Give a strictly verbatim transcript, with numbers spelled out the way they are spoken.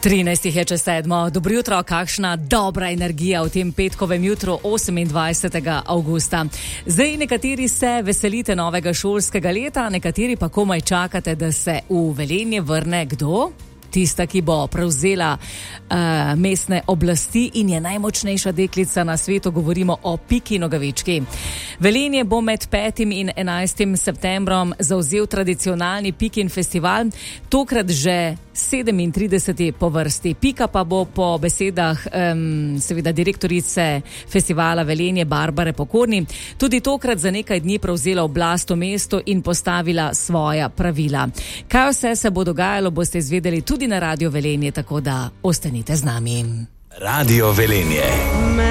trinajst je čez sedmo. Dobro jutro, kakšna dobra energija v tem petkovem jutru osemindvajsetega avgusta. Zdaj nekateri se veselite novega šolskega leta, nekateri pa komaj čakate, da se v Velenje vrne kdo? Tista, ki bo prevzela uh, mestne oblasti in je najmočnejša deklica na svetu, govorimo o Piki Nogavički. Velenje bo med petim in enajstim septembrom zavzel tradicionalni Pikin festival, tokrat že sedemintrideseti po vrsti. Pika pa bo po besedah um, seveda direktorice festivala Velenje Barbare Pokorni tudi tokrat za nekaj dni prevzela oblast v mestu in postavila svoja pravila. Kaj vse se bo dogajalo, boste izvedeli tudi na Radio Velenje, tako da ostanite z nami. Radio Velenje.